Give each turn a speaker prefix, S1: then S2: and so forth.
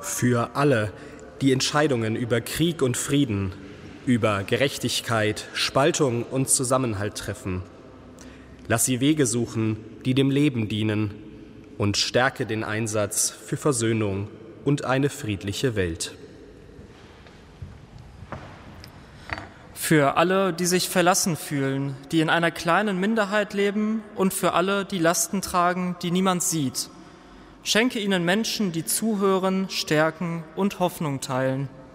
S1: für alle, die Entscheidungen über Krieg und Frieden, über Gerechtigkeit, Spaltung und Zusammenhalt treffen. Lass sie Wege suchen, die dem Leben dienen, und stärke den Einsatz für Versöhnung und eine friedliche Welt.
S2: Für alle, die sich verlassen fühlen, die in einer kleinen Minderheit leben, und für alle, die Lasten tragen, die niemand sieht. Schenke ihnen Menschen, die zuhören, stärken und Hoffnung teilen.